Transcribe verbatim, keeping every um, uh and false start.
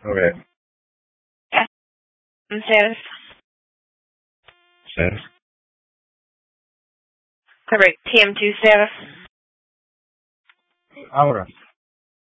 Ok. Entonces, Status. correct, T M two status. Ahora.